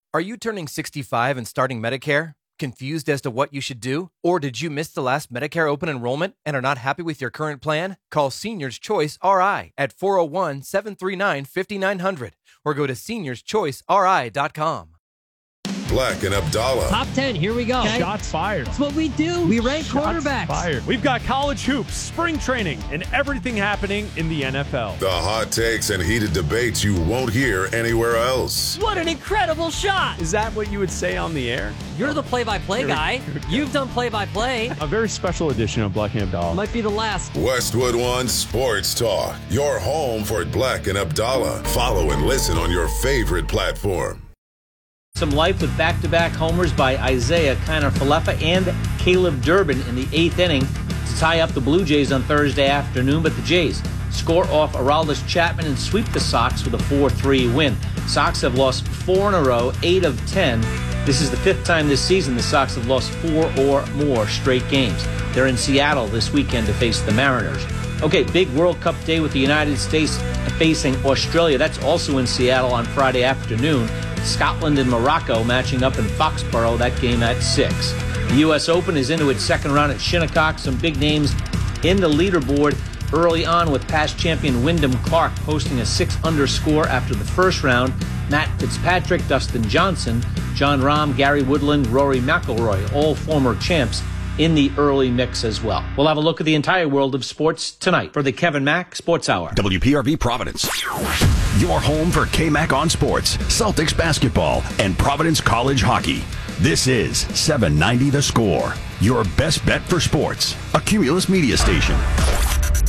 Are you turning 65 and starting Medicare? Confused as to what you should do? Or did you miss the last Medicare open enrollment and are not happy with your current plan? Call Seniors Choice RI at 401-739-5900 or go to seniorschoiceri.com. Black and Abdallah. Top 10, here we go. Okay. Shots fired. That's what we do. We rank quarterbacks. Fired. We've got college hoops, spring training, and everything happening in the NFL. The hot takes and heated debates you won't hear anywhere else. What an incredible shot. Is that what you would say on the air? You're the play-by-play guy. You've done play-by-play. A very special edition of Black and Abdallah. Might be the last. Westwood One Sports Talk. Your home for Black and Abdallah. Follow and listen on your favorite platform. Some life with back-to-back homers by Isaiah Kiner-Falefa and Caleb Durbin in the 8th inning to tie up the Blue Jays on Thursday afternoon, but the Jays score off Aroldis Chapman and sweep the Sox with a 4-3 win. Sox have lost 4 in a row, 8 of 10. This is the 5th time this season the Sox have lost 4 or more straight games. They're in Seattle this weekend to face the Mariners. Okay, big World Cup day with the United States facing Australia. That's also in Seattle on Friday afternoon. Scotland and Morocco matching up in Foxborough, that game at 6. The U.S. Open is into its second round at Shinnecock. Some big names in the leaderboard early on with past champion Wyndham Clark posting a 6-under score after the first round. Matt Fitzpatrick, Dustin Johnson, Jon Rahm, Gary Woodland, Rory McIlroy, all former champs in the early mix as well. We'll have a look at the entire world of sports tonight for the Kevin Mack Sports Hour. WPRV Providence. Your home for K-Mac on sports, Celtics basketball, and Providence College hockey. This is 790 The Score, your best bet for sports. A Cumulus media station.